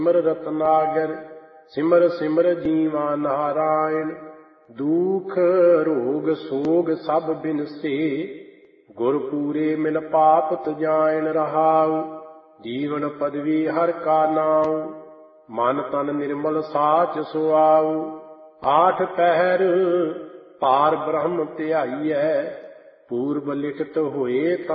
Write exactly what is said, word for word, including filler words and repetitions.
ਸਿਮਰ ਰਤਨਾਗਰ ਸਿਮਰ ਸਿਮਰ ਜੀਵਾ ਨਾਰਾਇਣ। ਦੁਖ ਰੋਗ ਸੋਗ ਸਭ ਬਿਨਸੇ ਗੁਰ ਪੂਰੇ ਮਿਲ ਪਾਪ ਤਜਾਇਣ ਰਹਾਉ। ਜੀਵਨ ਪਦਵੀ ਹਰ ਕਾ ਨਾਉ ਮਨ ਤਨ ਨਿਰਮਲ ਸਾਚ ਸੁਆਉ। ਆਠ ਪਹਿਰ ਪਾਰ ਬ੍ਰਹਮ ਧਿਆਈਐ ਪੂਰਬ ਲਿਖਤ ਹੋਏ